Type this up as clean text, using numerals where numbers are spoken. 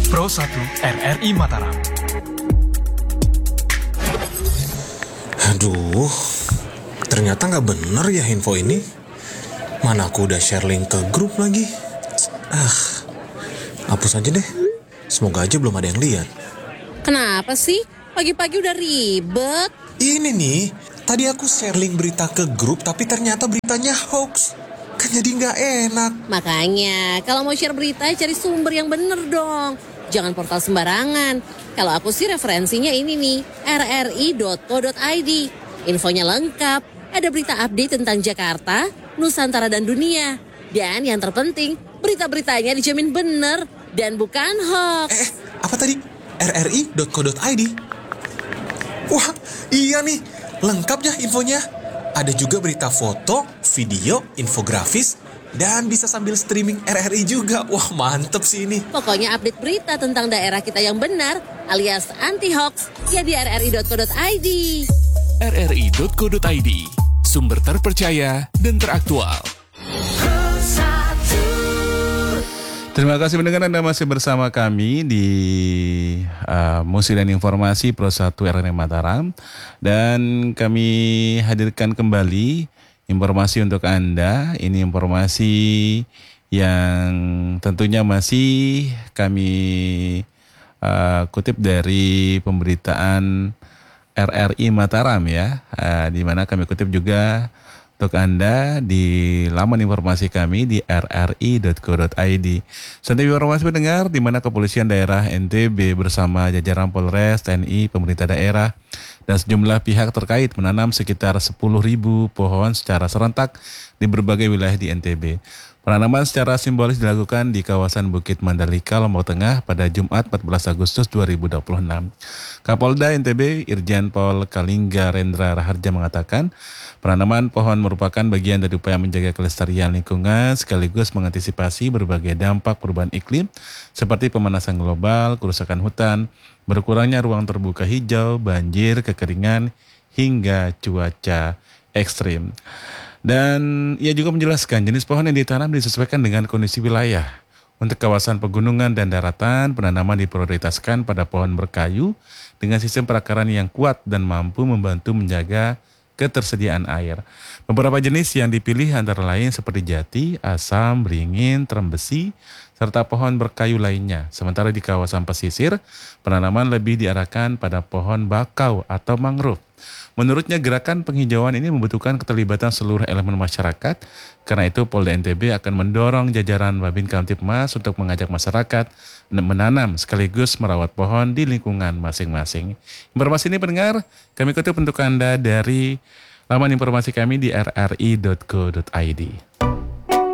Pro 1 RRI Mataram. Aduh, ternyata nggak bener ya info ini. Mana aku udah share link ke grup lagi. Hapus aja deh. Semoga aja belum ada yang lihat. Kenapa sih? Pagi-pagi udah ribet. Ini nih, tadi aku share link berita ke grup tapi ternyata beritanya hoax. Kan jadi nggak enak. Makanya, kalau mau share berita cari sumber yang bener dong. Jangan portal sembarangan. Kalau aku sih referensinya ini nih, rri.co.id. Infonya lengkap, ada berita update tentang Jakarta, Nusantara dan dunia. Dan yang terpenting, berita-beritanya dijamin bener dan bukan hoax. Apa tadi? rri.co.id? Wah, iya nih, lengkap ya infonya. Ada juga berita foto, video, infografis, dan bisa sambil streaming RRI juga. Wah, mantep sih ini. Pokoknya update berita tentang daerah kita yang benar alias anti-hoax ya di rri.co.id. rri.co.id, sumber terpercaya dan teraktual. Terima kasih mendengar Anda masih bersama kami di Musik dan Informasi Pro 1 RRI Mataram. Dan kami hadirkan kembali informasi untuk Anda. Ini informasi yang tentunya masih kami kutip dari pemberitaan RRI Mataram ya, di mana kami kutip juga untuk Anda di laman informasi kami di rri.co.id. Santai informasi mendengar di mana Kepolisian Daerah NTB bersama jajaran Polres, TNI, pemerintah daerah, dan sejumlah pihak terkait menanam sekitar 10.000 pohon secara serentak di berbagai wilayah di NTB. Penanaman secara simbolis dilakukan di kawasan Bukit Mandalika, Lombok Tengah pada Jumat 14 Agustus 2026. Kapolda NTB Irjen Pol Kalingga Rendra Raharja mengatakan, penanaman pohon merupakan bagian dari upaya menjaga kelestarian lingkungan sekaligus mengantisipasi berbagai dampak perubahan iklim seperti pemanasan global, kerusakan hutan, berkurangnya ruang terbuka hijau, banjir, kekeringan, hingga cuaca ekstrim. Dan ia juga menjelaskan jenis pohon yang ditanam disesuaikan dengan kondisi wilayah. Untuk kawasan pegunungan dan daratan, penanaman diprioritaskan pada pohon berkayu dengan sistem perakaran yang kuat dan mampu membantu menjaga ketersediaan air. Beberapa jenis yang dipilih antara lain seperti jati, asam, beringin, trembesi, serta pohon berkayu lainnya. Sementara di kawasan pesisir, penanaman lebih diarahkan pada pohon bakau atau mangrove. Menurutnya gerakan penghijauan ini membutuhkan keterlibatan seluruh elemen masyarakat. Karena itu Polda NTB akan mendorong jajaran Babin Kamtibmas untuk mengajak masyarakat menanam sekaligus merawat pohon di lingkungan masing-masing. Informasi ini pendengar kami kutip untuk Anda dari laman informasi kami di rri.co.id.